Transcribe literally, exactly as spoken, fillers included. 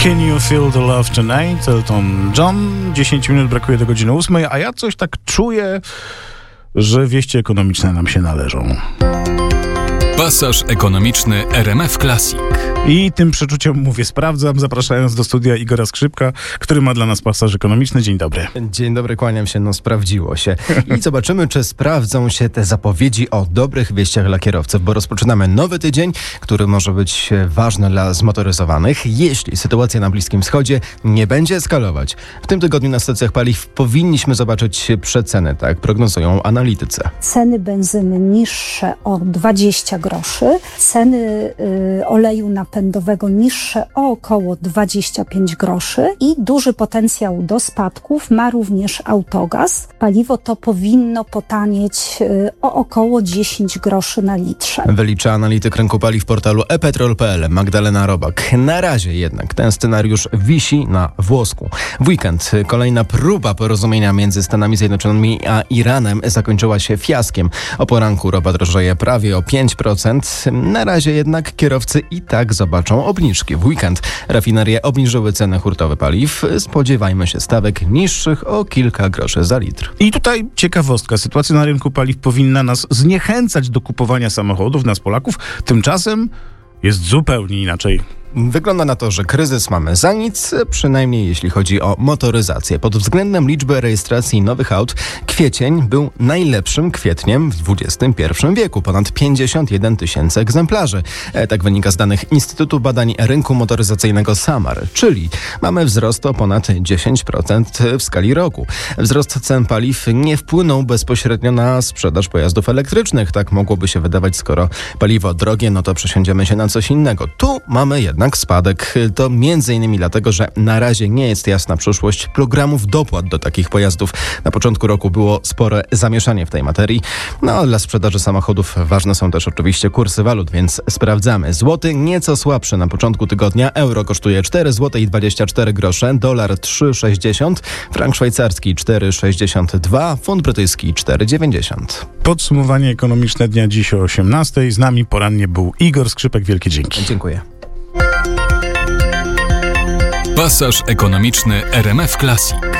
Can you feel the love tonight? Elton John. dziesięć minut brakuje do godziny ósmej, a ja coś tak czuję, że wieści ekonomiczne nam się należą. Pasaż ekonomiczny R M F Classic. I tym przeczuciem mówię, sprawdzam, zapraszając do studia Igora Skrzypka, który ma dla nas pasaż ekonomiczny. Dzień dobry. Dzień dobry, kłaniam się, no sprawdziło się. I zobaczymy, czy sprawdzą się te zapowiedzi o dobrych wieściach dla kierowców, bo rozpoczynamy nowy tydzień, który może być ważny dla zmotoryzowanych, jeśli sytuacja na Bliskim Wschodzie nie będzie eskalować. W tym tygodniu na stacjach paliw powinniśmy zobaczyć przeceny, tak prognozują analitycy. Ceny benzyny niższe o dwadzieścia groszy, ceny y, oleju napędowego niższe o około dwadzieścia pięć groszy i duży potencjał do spadków ma również autogaz. Paliwo to powinno potanieć y, o około dziesięć groszy na litrze. Wylicza analityk rynku paliw portalu e petrol kropka p l Magdalena Robak. Na razie jednak ten scenariusz wisi na włosku. W weekend kolejna próba porozumienia między Stanami Zjednoczonymi a Iranem zakończyła się fiaskiem. O poranku ropa drożeje prawie o pięć procent. Na razie jednak kierowcy i tak zobaczą obniżki. W weekend rafinerie obniżyły ceny hurtowe paliw. Spodziewajmy się stawek niższych o kilka groszy za litr. I tutaj ciekawostka. Sytuacja na rynku paliw powinna nas zniechęcać do kupowania samochodów, nas Polaków. Tymczasem jest zupełnie inaczej. Wygląda na to, że kryzys mamy za nic, przynajmniej jeśli chodzi o motoryzację. Pod względem liczby rejestracji nowych aut kwiecień był najlepszym kwietniem w dwudziestym pierwszym wieku. Ponad pięćdziesiąt jeden tysięcy egzemplarzy. E, tak wynika z danych Instytutu Badań Rynku Motoryzacyjnego SAMAR, czyli mamy wzrost o ponad dziesięć procent w skali roku. Wzrost cen paliw nie wpłynął bezpośrednio na sprzedaż pojazdów elektrycznych. Tak mogłoby się wydawać, skoro paliwo drogie, no to przesiądziemy się na coś innego. Tu mamy jednak Jednak spadek. To między innymi dlatego, że na razie nie jest jasna przyszłość programów dopłat do takich pojazdów. Na początku roku było spore zamieszanie w tej materii. No a dla sprzedaży samochodów ważne są też oczywiście kursy walut, więc sprawdzamy. Złoty nieco słabszy na początku tygodnia. Euro kosztuje cztery złote i dwadzieścia cztery grosze, dolar trzy sześćdziesiąt, frank szwajcarski cztery sześćdziesiąt dwa, funt brytyjski cztery dziewięćdziesiąt. Podsumowanie ekonomiczne dnia dziś o osiemnastej. Z nami porannie był Igor Skrzypek. Wielkie dzięki. Dziękuję. Pasaż ekonomiczny R M F Classic.